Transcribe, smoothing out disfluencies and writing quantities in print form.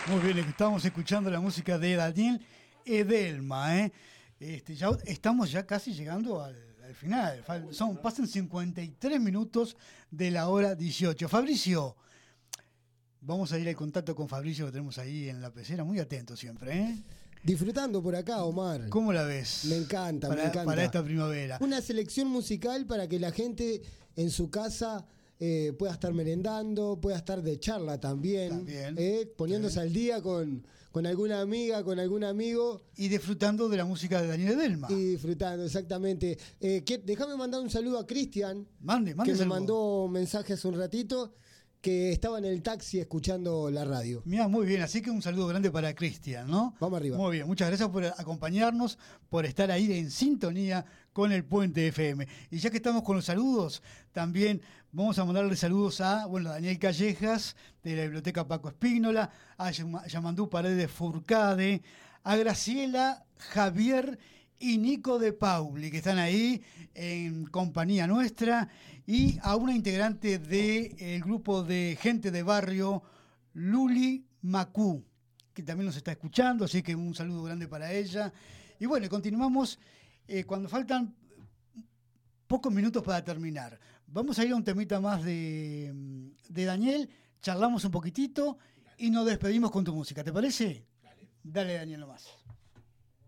Muy bien, estamos escuchando la música de Daniel Edelma, ¿eh? Ya estamos casi llegando al final. Pasan 53 minutos de la hora 18. Fabricio, vamos a ir al contacto con Fabricio que tenemos ahí en la pecera, muy atento siempre, ¿eh? Disfrutando por acá, Omar. ¿Cómo la ves? Me encanta, me encanta. Para esta primavera. Una selección musical para que la gente en su casa pueda estar merendando, pueda estar de charla también. Poniéndose al día con alguna amiga, con algún amigo. Y disfrutando de la música de Daniel Edelma. Y disfrutando, exactamente. Déjame mandar un saludo a Cristian. Mande. Que me mandó mensaje hace un ratito, que estaba en el taxi escuchando la radio. Mira, muy bien, así que un saludo grande para Cristian, ¿no? Vamos arriba. Muy bien, muchas gracias por acompañarnos, por estar ahí en sintonía con el Puente FM. Y ya que estamos con los saludos, también vamos a mandarle saludos a Daniel Callejas, de la Biblioteca Paco Espínola, a Yamandú Paredes Furcade, a Graciela, Javier y Nico de Pauli, que están ahí en compañía nuestra, y a una integrante del grupo de gente de barrio, Luli Macú, que también nos está escuchando, así que un saludo grande para ella. Y bueno, continuamos cuando faltan pocos minutos para terminar. Vamos a ir a un temita más de Daniel, charlamos un poquitito y nos despedimos con tu música, ¿te parece? Dale, Daniel, nomás.